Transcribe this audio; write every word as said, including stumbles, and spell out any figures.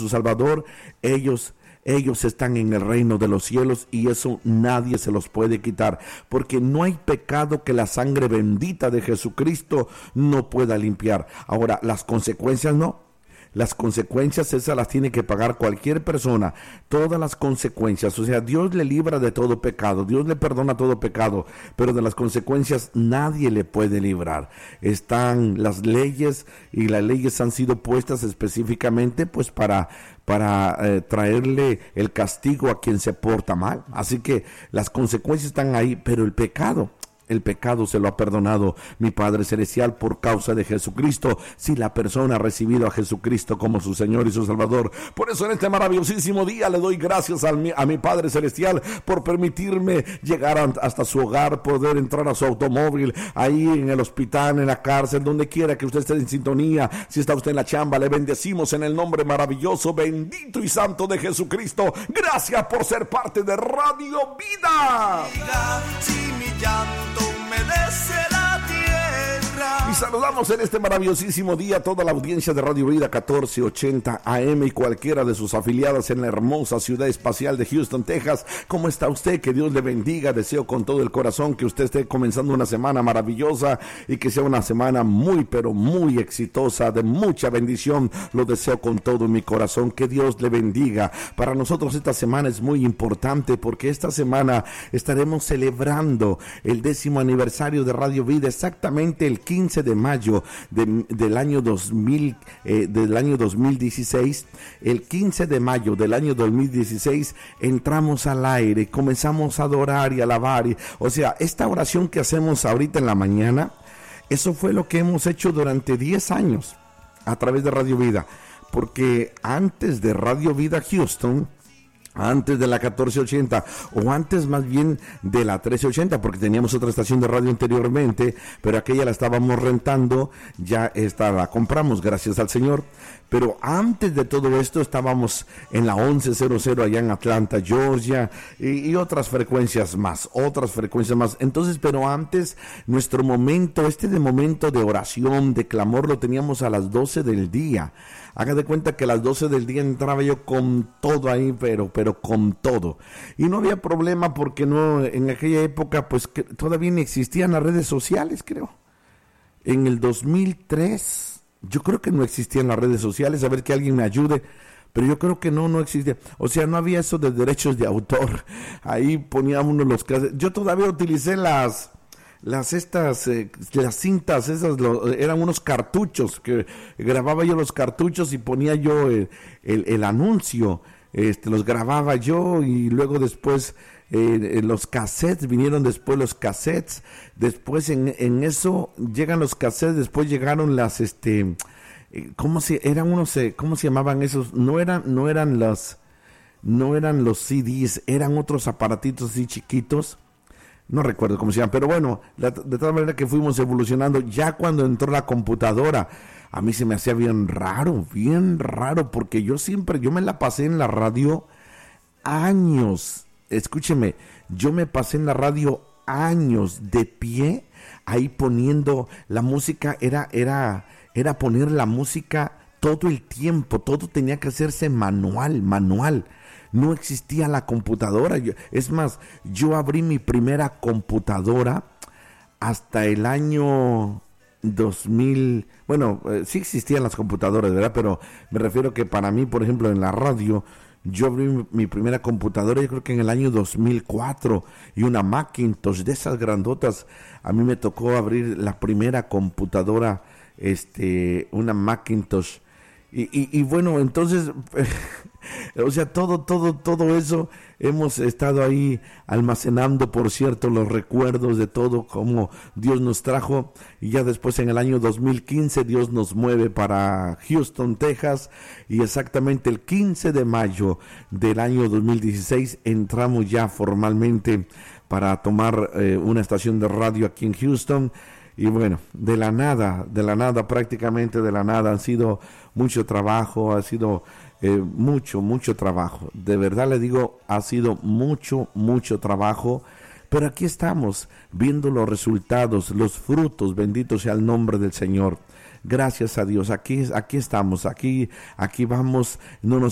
su Salvador, ellos Ellos están en el reino de los cielos y eso nadie se los puede quitar, porque no hay pecado que la sangre bendita de Jesucristo no pueda limpiar. Ahora, las consecuencias no. Las consecuencias esas las tiene que pagar cualquier persona, todas las consecuencias. O sea, Dios le libra de todo pecado, Dios le perdona todo pecado, pero de las consecuencias nadie le puede librar. Están las leyes y las leyes han sido puestas específicamente pues para para eh, traerle el castigo a quien se porta mal. Así que las consecuencias están ahí, pero el pecado El pecado se lo ha perdonado mi Padre Celestial por causa de Jesucristo, si la persona ha recibido a Jesucristo como su Señor y su Salvador. Por eso en este maravillosísimo día le doy gracias a mi, a mi Padre Celestial por permitirme llegar a, hasta su hogar, poder entrar a su automóvil, ahí en el hospital, en la cárcel, donde quiera que usted esté en sintonía. Si está usted en la chamba, le bendecimos en el nombre maravilloso, bendito y santo de Jesucristo. Gracias por ser parte de Radio Vida. Si mi llanto humedece la tierra. Y saludamos en este maravillosísimo día a toda la audiencia de Radio Vida catorce ochenta A M y cualquiera de sus afiliadas en la hermosa ciudad espacial de Houston, Texas. ¿Cómo está usted? Que Dios le bendiga. Deseo con todo el corazón que usted esté comenzando una semana maravillosa y que sea una semana muy, pero muy exitosa, de mucha bendición. Lo deseo con todo mi corazón. Que Dios le bendiga. Para nosotros esta semana es muy importante porque esta semana estaremos celebrando el décimo aniversario de Radio Vida, exactamente el quince de mayo de, del año dos mil, eh, del año dos mil dieciséis. El quince de mayo del año dos mil dieciséis entramos al aire, comenzamos a adorar y alabar. Y, o sea, esta oración que hacemos ahorita en la mañana, eso fue lo que hemos hecho durante diez años a través de Radio Vida, porque antes de Radio Vida Houston, antes de la catorce ochenta, o antes más bien de la trece ochenta, porque teníamos otra estación de radio anteriormente, pero aquella la estábamos rentando, ya esta la compramos, gracias al Señor. Pero antes de todo esto estábamos en la once cero cero allá en Atlanta, Georgia, y, y otras frecuencias más, otras frecuencias más. Entonces, pero antes, nuestro momento, este de momento de oración, de clamor, lo teníamos a las doce del día. Haga de cuenta que a las doce del día entraba yo con todo ahí, pero, pero con todo. Y no había problema porque no, en aquella época, pues que todavía no existían las redes sociales, creo. En el dos mil tres... yo creo que no existían las redes sociales, a ver que alguien me ayude, pero yo creo que no, no existía. O sea, no había eso de derechos de autor. Ahí ponía uno los casos. Yo todavía utilicé las, las estas, eh, las cintas, esas lo, eran unos cartuchos, que grababa yo los cartuchos y ponía yo el, el, el anuncio, este, los grababa yo y luego después... Eh, los cassettes, vinieron después los cassettes, después en, en eso llegan los cassettes, después llegaron las, este, eh, ¿cómo se, eran unos, eh, cómo se llamaban esos? No eran, no eran los, no eran los C Ds, eran otros aparatitos así chiquitos, no recuerdo cómo se llaman, pero bueno, la, de todas maneras que fuimos evolucionando, ya cuando entró la computadora, a mí se me hacía bien raro, bien raro, porque yo siempre, yo me la pasé en la radio años. Escúcheme, yo me pasé en la radio años de pie, ahí poniendo la música, era, era, era poner la música todo el tiempo, todo tenía que hacerse manual, manual. No existía la computadora. Yo, es más, yo abrí mi primera computadora hasta el año dos mil, bueno, eh, sí existían las computadoras, ¿verdad? Pero me refiero que para mí, por ejemplo, en la radio, yo abrí mi, mi primera computadora, yo creo que en el año dos mil cuatro, y una Macintosh de esas grandotas. A mí me tocó abrir la primera computadora, este, una Macintosh. Y, y, y bueno, entonces, o sea, todo, todo, todo eso hemos estado ahí almacenando, por cierto, los recuerdos de todo, cómo Dios nos trajo. Y ya después, en el año dos mil quince, Dios nos mueve para Houston, Texas. Y exactamente el quince de mayo del año dos mil dieciséis entramos ya formalmente para tomar eh, una estación de radio aquí en Houston. Y bueno, de la nada, de la nada, prácticamente de la nada, han sido mucho trabajo, ha sido eh, mucho, mucho trabajo. De verdad le digo, ha sido mucho, mucho trabajo. Pero aquí estamos, viendo los resultados, los frutos, bendito sea el nombre del Señor. Gracias a Dios, aquí, aquí estamos, aquí, aquí vamos, no nos